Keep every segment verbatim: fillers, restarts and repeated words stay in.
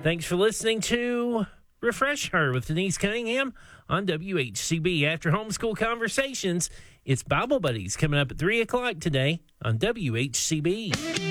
Thanks for listening to Refresh Her with Denise Cunningham on W H C B. After Homeschool Conversations, it's Bible Buddies coming up at three o'clock today on W H C B.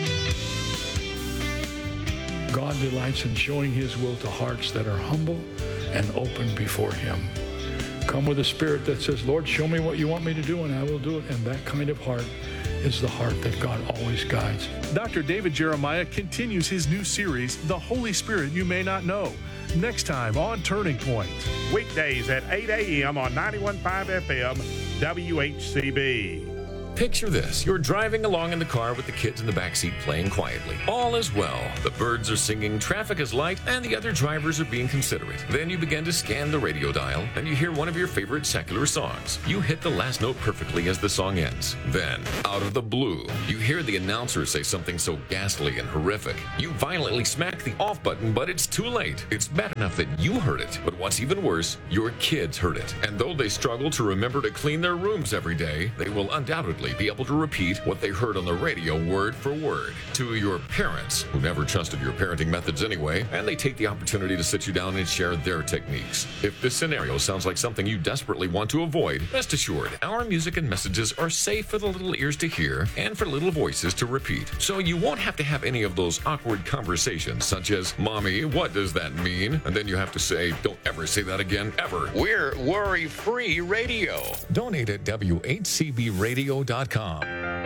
God delights in showing his will to hearts that are humble and open before him. Come with a spirit that says, Lord, show me what you want me to do, and I will do it. And that kind of heart is the heart that God always guides. Doctor David Jeremiah continues his new series, The Holy Spirit You May Not Know, next time on Turning Point. Weekdays at eight a.m. on ninety-one point five F M, W H C B. Picture this. You're driving along in the car with the kids in the backseat playing quietly. All is well. The birds are singing, traffic is light, and the other drivers are being considerate. Then you begin to scan the radio dial, and you hear one of your favorite secular songs. You hit the last note perfectly as the song ends. Then, out of the blue, you hear the announcer say something so ghastly and horrific. You violently smack the off button, but it's too late. It's bad enough that you heard it, but what's even worse, your kids heard it. And though they struggle to remember to clean their rooms every day, they will undoubtedly be able to repeat what they heard on the radio word for word to your parents, who never trusted your parenting methods anyway, and they take the opportunity to sit you down and share their techniques. If this scenario sounds like something you desperately want to avoid, rest assured, our music and messages are safe for the little ears to hear and for little voices to repeat. So you won't have to have any of those awkward conversations such as, Mommy, what does that mean? And then you have to say, don't ever say that again, ever. We're worry-free radio. Donate at W H C B radio dot com.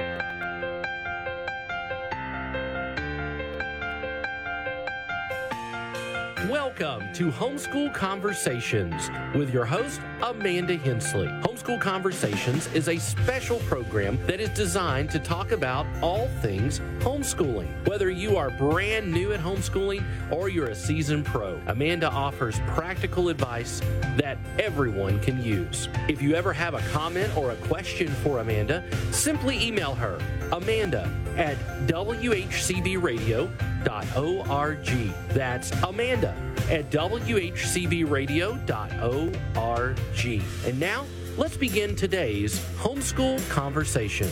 Welcome to Homeschool Conversations with your host, Amanda Hensley. Homeschool Conversations is a special program that is designed to talk about all things homeschooling. Whether you are brand new at homeschooling or you're a seasoned pro, Amanda offers practical advice that everyone can use. If you ever have a comment or a question for Amanda, simply email her, Amanda at W H C B radio dot org. That's Amanda at W H C B radio dot org. And now, let's begin today's Homeschool Conversation.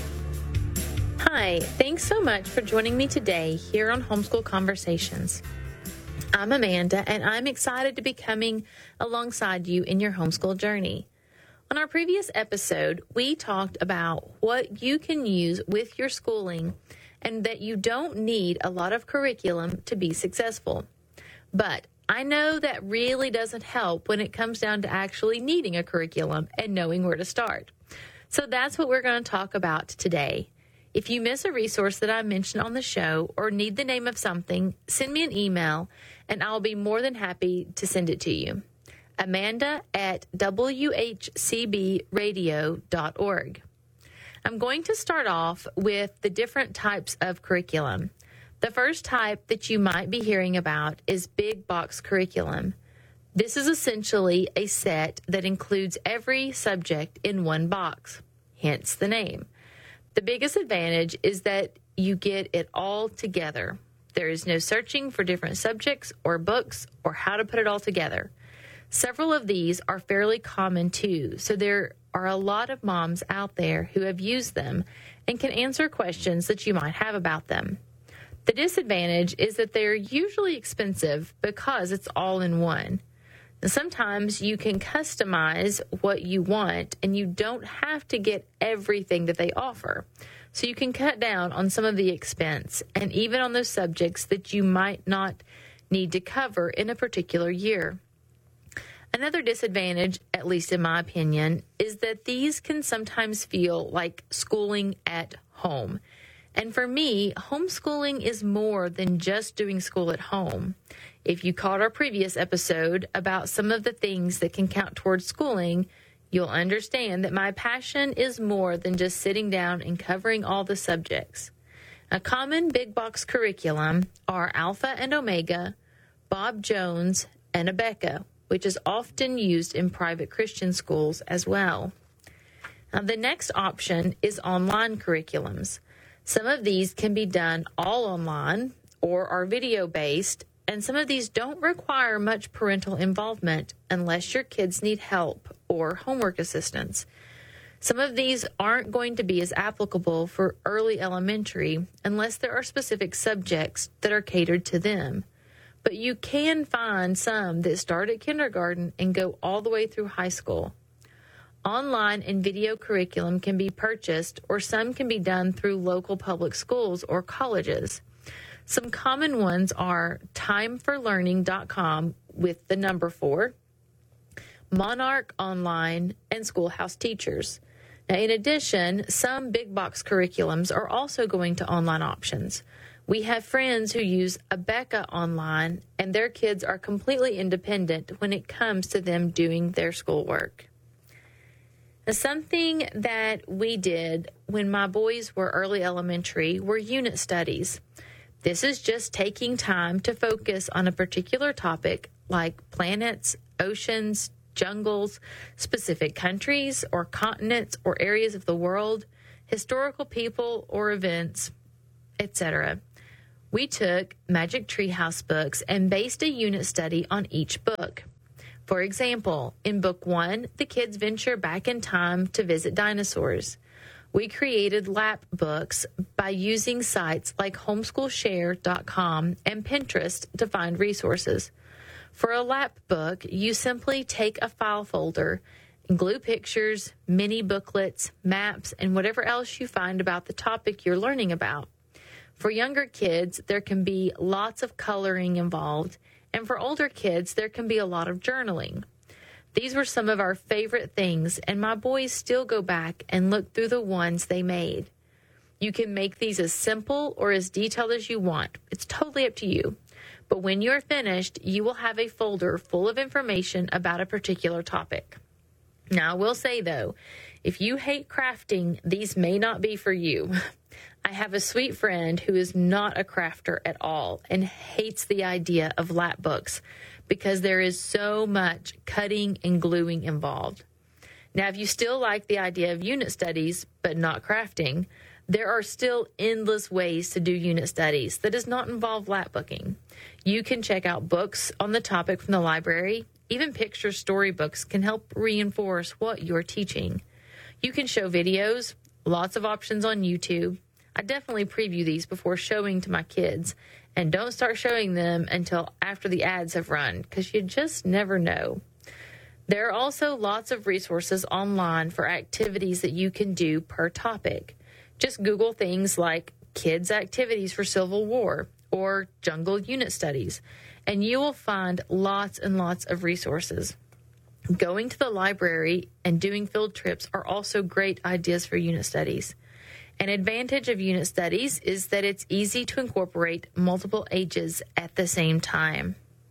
Hi, thanks so much for joining me today here on Homeschool Conversations. I'm Amanda, and I'm excited to be coming alongside you in your homeschool journey. On our previous episode, we talked about what you can use with your schooling and that you don't need a lot of curriculum to be successful. But I know that really doesn't help when it comes down to actually needing a curriculum and knowing where to start. So that's what we're going to talk about today. If you miss a resource that I mentioned on the show or need the name of something, send me an email and I'll be more than happy to send it to you. Amanda at W H C B radio dot org. I'm going to start off with the different types of curriculum. The first type that you might be hearing about is big box curriculum. This is essentially a set that includes every subject in one box, hence the name. The biggest advantage is that you get it all together. There is no searching for different subjects or books or how to put it all together. Several of these are fairly common too, so there are a lot of moms out there who have used them and can answer questions that you might have about them. The disadvantage is that they're usually expensive because it's all in one. Now, sometimes you can customize what you want and you don't have to get everything that they offer. So you can cut down on some of the expense and even on those subjects that you might not need to cover in a particular year. Another disadvantage, at least in my opinion, is that these can sometimes feel like schooling at home. And for me, homeschooling is more than just doing school at home. If you caught our previous episode about some of the things that can count towards schooling, you'll understand that my passion is more than just sitting down and covering all the subjects. A common big box curriculum are Alpha and Omega, Bob Jones, and Abeka, which is often used in private Christian schools as well. Now, the next option is online curriculums. Some of these can be done all online or are video-based, and some of these don't require much parental involvement unless your kids need help or homework assistance. Some of these aren't going to be as applicable for early elementary unless there are specific subjects that are catered to them. but you can find some that start at kindergarten and go all the way through high school. Online and video curriculum can be purchased, or some can be done through local public schools or colleges. Some common ones are time for learning dot com with the number four, Monarch Online, and Schoolhouse Teachers. Now, in addition, some big box curriculums are also going to online options. We have friends who use Abeka Online, and their kids are completely independent when it comes to them doing their schoolwork. Now, something that we did when my boys were early elementary were unit studies. This is just taking time to focus on a particular topic like planets, oceans, jungles, specific countries or continents or areas of the world, historical people or events, et cetera. We took Magic Treehouse books and based a unit study on each book. For example, in book one, the kids venture back in time to visit dinosaurs. We created lap books by using sites like homeschool share dot com and Pinterest to find resources. For a lap book, you simply take a file folder and glue pictures, mini booklets, maps, and whatever else you find about the topic you're learning about. For younger kids, there can be lots of coloring involved, and for older kids, there can be a lot of journaling. These were some of our favorite things, and my boys still go back and look through the ones they made. You can make these as simple or as detailed as you want. It's totally up to you. But when you're finished, you will have a folder full of information about a particular topic. Now, I will say, though, if you hate crafting, these may not be for you. I have a sweet friend who is not a crafter at all and hates the idea of lap books because there is so much cutting and gluing involved. Now, if you still like the idea of unit studies but not crafting, there are still endless ways to do unit studies that does not involve lap booking. You can check out books on the topic from the library. Even picture storybooks can help reinforce what you're teaching. You can show videos, lots of options on YouTube. I definitely preview these before showing to my kids, and don't start showing them until after the ads have run, because you just never know. There are also lots of resources online for activities that you can do per topic. Just Google things like kids' activities for Civil War or jungle unit studies, and you will find lots and lots of resources. Going to the library and doing field trips are also great ideas for unit studies. An advantage of unit studies is that it's easy to incorporate multiple ages at the same time.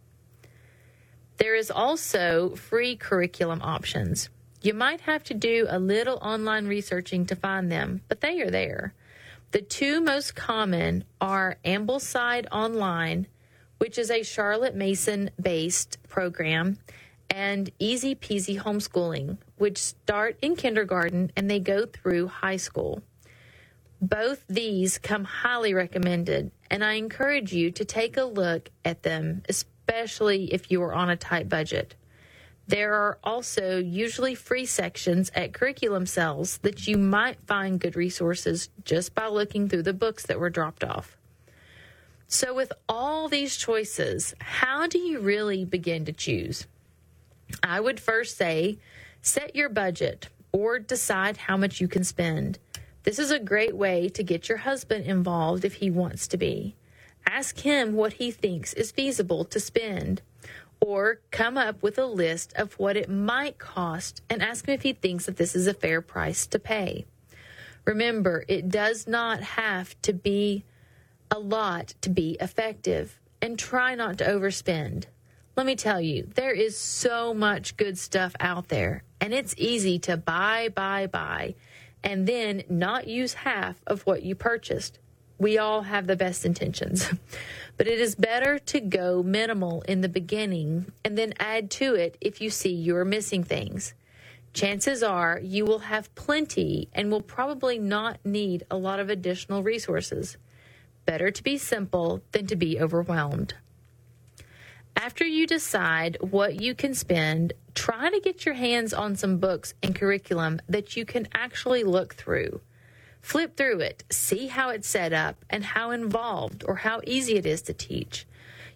There is also free curriculum options. You might have to do a little online researching to find them, but they are there. The two most common are Ambleside Online, which is a Charlotte Mason-based program, and Easy Peasy Homeschooling, which start in kindergarten and they go through high school. Both these come highly recommended, and I encourage you to take a look at them, especially if you are on a tight budget. There are also usually free sections at curriculum cells that you might find good resources just by looking through the books that were dropped off. So with all these choices, how do you really begin to choose? I would first say, set your budget or decide how much you can spend. This is a great way to get your husband involved if he wants to be. Ask him what he thinks is feasible to spend, or come up with a list of what it might cost and ask him if he thinks that this is a fair price to pay. Remember, it does not have to be a lot to be effective, and try not to overspend. Let me tell you, there is so much good stuff out there, and it's easy to buy, buy, buy, and then not use half of what you purchased. We all have the best intentions, but it is better to go minimal in the beginning and then add to it if you see you are missing things. Chances are you will have plenty and will probably not need a lot of additional resources. Better to be simple than to be overwhelmed. After you decide what you can spend, try to get your hands on some books and curriculum that you can actually look through. Flip through it, see how it's set up and how involved or how easy it is to teach.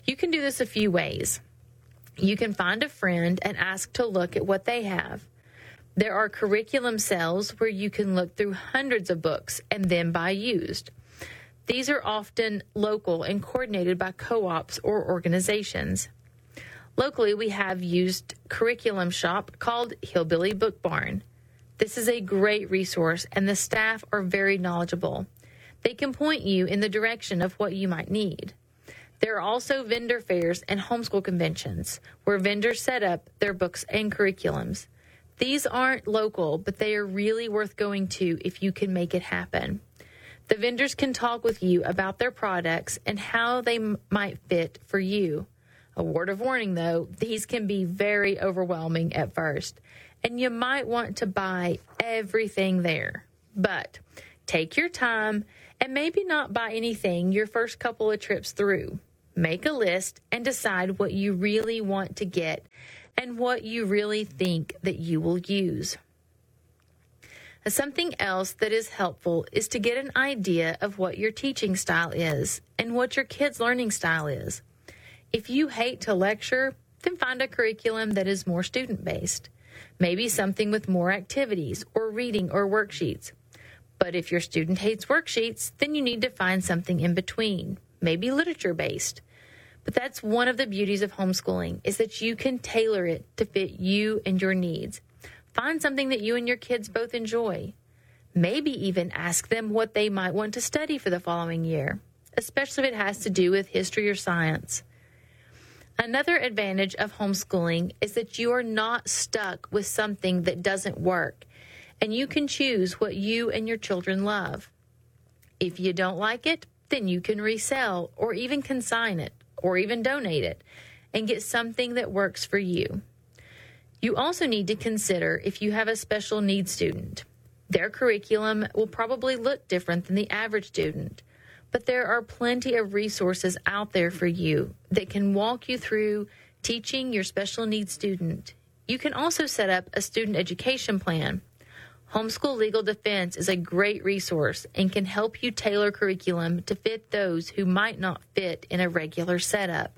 You can do this a few ways. You can find a friend and ask to look at what they have. There are curriculum cells where you can look through hundreds of books and then buy used. These are often local and coordinated by co-ops or organizations. Locally, we have used curriculum shop called Hillbilly Book Barn. This is a great resource, and the staff are very knowledgeable. They can point you in the direction of what you might need. There are also vendor fairs and homeschool conventions where vendors set up their books and curriculums. These aren't local, but they are really worth going to if you can make it happen. The vendors can talk with you about their products and how they m- might fit for you. A word of warning, though, these can be very overwhelming at first, and you might want to buy everything there. But take your time and maybe not buy anything your first couple of trips through. Make a list and decide what you really want to get and what you really think that you will use. Something else that is helpful is to get an idea of what your teaching style is and what your kids' learning style is. If you hate to lecture, then find a curriculum that is more student-based. Maybe something with more activities or reading or worksheets. But if your student hates worksheets, then you need to find something in between, maybe literature-based. But that's one of the beauties of homeschooling, is that you can tailor it to fit you and your needs. Find something that you and your kids both enjoy. Maybe even ask them what they might want to study for the following year, especially if it has to do with history or science. Another advantage of homeschooling is that you are not stuck with something that doesn't work, and you can choose what you and your children love. If you don't like it, then you can resell or even consign it or even donate it and get something that works for you. You also need to consider if you have a special needs student. Their curriculum will probably look different than the average student, but there are plenty of resources out there for you that can walk you through teaching your special needs student. You can also set up a student education plan. Homeschool Legal Defense is a great resource and can help you tailor curriculum to fit those who might not fit in a regular setup.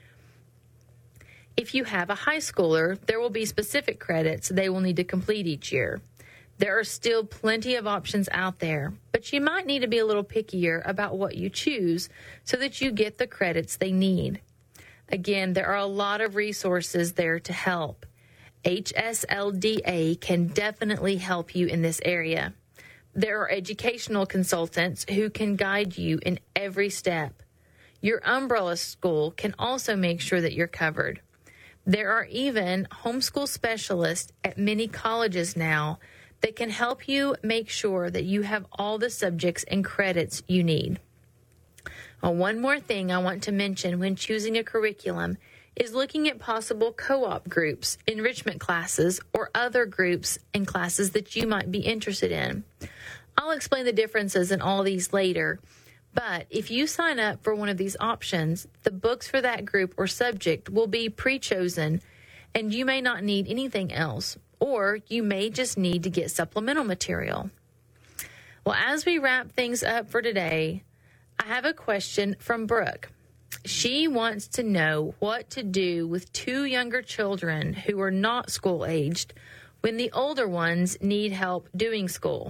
If you have a high schooler, there will be specific credits they will need to complete each year. There are still plenty of options out there, but you might need to be a little pickier about what you choose so that you get the credits they need. Again, there are a lot of resources there to help. H S L D A can definitely help you in this area. There are educational consultants who can guide you in every step. Your umbrella school can also make sure that you're covered. There are even homeschool specialists at many colleges now that can help you make sure that you have all the subjects and credits you need. Well, one more thing I want to mention when choosing a curriculum is looking at possible co-op groups, enrichment classes, or other groups and classes that you might be interested in. I'll explain the differences in all these later, but if you sign up for one of these options, the books for that group or subject will be pre-chosen, and you may not need anything else, or you may just need to get supplemental material. Well, as we wrap things up for today, I have a question from Brooke. She wants to know what to do with two younger children who are not school-aged when the older ones need help doing school.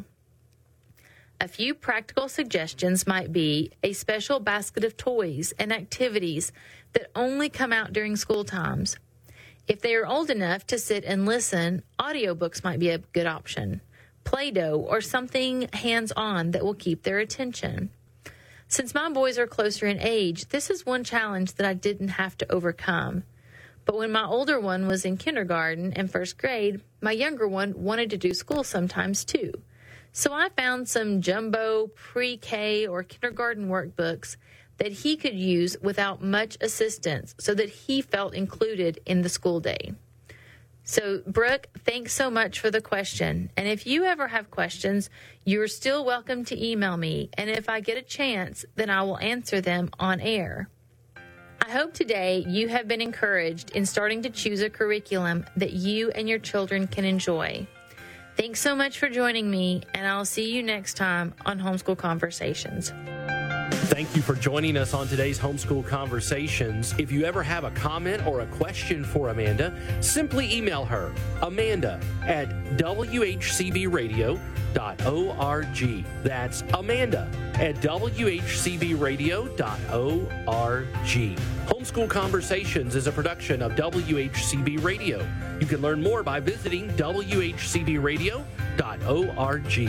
A few practical suggestions might be a special basket of toys and activities that only come out during school times. If they are old enough to sit and listen, audiobooks might be a good option. Play-Doh or something hands-on that will keep their attention. Since my boys are closer in age, this is one challenge that I didn't have to overcome. But when my older one was in kindergarten and first grade, my younger one wanted to do school sometimes too. So I found some jumbo pre-K or kindergarten workbooks that he could use without much assistance so that he felt included in the school day. So, Brooke, thanks so much for the question. And if you ever have questions, you're still welcome to email me. And if I get a chance, then I will answer them on air. I hope today you have been encouraged in starting to choose a curriculum that you and your children can enjoy. Thanks so much for joining me, and I'll see you next time on Homeschool Conversations. Thank you for joining us on today's Homeschool Conversations. If you ever have a comment or a question for Amanda, simply email her, Amanda at w h c b radio dot org. That's Amanda at w h c b radio dot org. Homeschool Conversations is a production of W H C B Radio. You can learn more by visiting w h c b radio dot org.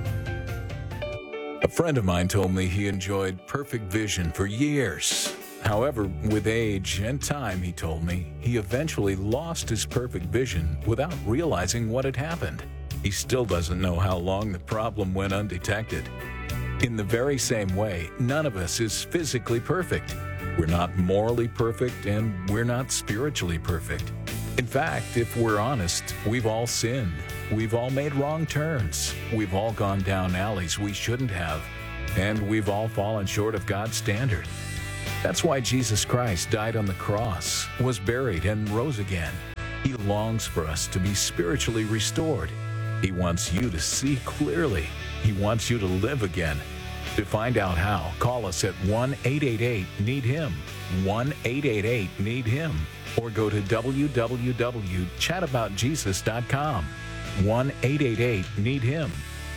A friend of mine told me he enjoyed perfect vision for years. However, with age and time, he told me, he eventually lost his perfect vision without realizing what had happened. He still doesn't know how long the problem went undetected. In the very same way, none of us is physically perfect. We're not morally perfect, and we're not spiritually perfect. In fact, if we're honest, we've all sinned. We've all made wrong turns. We've all gone down alleys we shouldn't have. And we've all fallen short of God's standard. That's why Jesus Christ died on the cross, was buried, and rose again. He longs for us to be spiritually restored. He wants you to see clearly. He wants you to live again. To find out how, call us at one eight eight eight need him, one eight eight eight need him, or go to w w w dot chat about jesus dot com. one eight eight eight need him.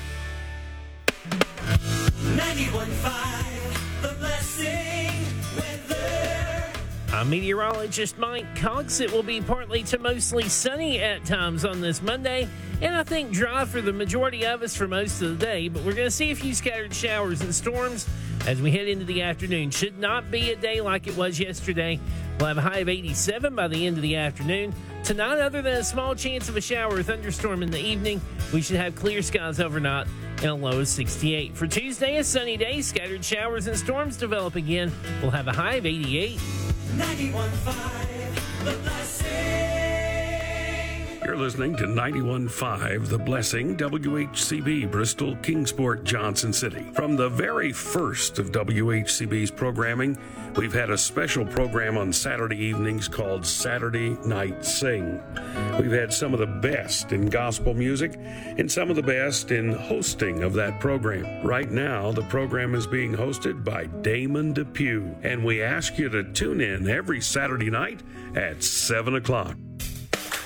ninety-one point five The Blessing weather. I'm meteorologist Mike Cox. It will be partly to mostly sunny at times on this Monday, and I think dry for the majority of us for most of the day, but we're going to see a few scattered showers and storms as we head into the afternoon. Should not be a day like it was yesterday. We'll have a high of eighty-seven by the end of the afternoon. Tonight, other than a small chance of a shower or thunderstorm in the evening, we should have clear skies overnight and a low of sixty-eight. For Tuesday, a sunny day. Scattered showers and storms develop again. We'll have a high of eighty-eight. ninety-one point five The Blessing. You're listening to ninety-one point five The Blessing, W H C B, Bristol, Kingsport, Johnson City. From the very first of W H C B's programming, we've had a special program on Saturday evenings called Saturday Night Sing. We've had some of the best in gospel music and some of the best in hosting of that program. Right now, the program is being hosted by Damon Depew, and we ask you to tune in every Saturday night at seven o'clock.